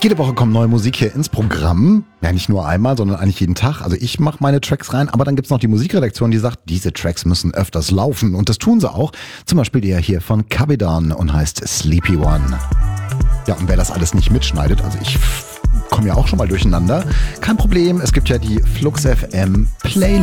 Jede Woche kommt neue Musik hier ins Programm. Ja, nicht nur einmal, sondern eigentlich jeden Tag. Also ich mache meine Tracks rein, aber dann gibt's noch die Musikredaktion, die sagt, diese Tracks müssen öfters laufen. Und das tun sie auch. Zum Beispiel der hier von Cabidan und heißt Sleepy One. Ja, und wer das alles nicht mitschneidet, also ich komme ja auch schon mal durcheinander. Kein Problem, es gibt ja die Flux FM Playlist.